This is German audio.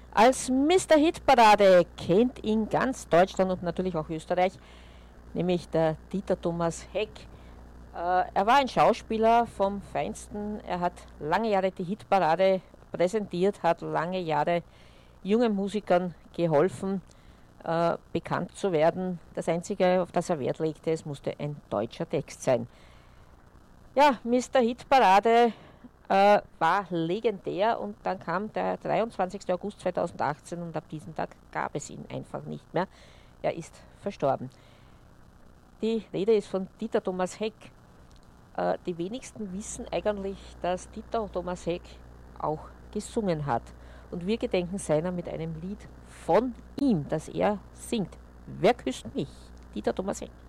Als Mr. Hitparade kennt ihn ganz Deutschland und natürlich auch Österreich, nämlich der Dieter Thomas Heck. Er war ein Schauspieler vom Feinsten. Er hat lange Jahre die Hitparade präsentiert, hat lange Jahre jungen Musikern geholfen, bekannt zu werden. Das Einzige, auf das er Wert legte, es musste ein deutscher Text sein. Ja, Mr. Hitparade war legendär und dann kam der 23. August 2018 und ab diesem Tag gab es ihn einfach nicht mehr. Er ist verstorben. Die Rede ist von Dieter Thomas Heck. Die wenigsten wissen eigentlich, dass Dieter Thomas Heck auch gesungen hat. Und wir gedenken seiner mit einem Lied von ihm, das er singt. Wer küsst mich? Dieter Thomas Heck.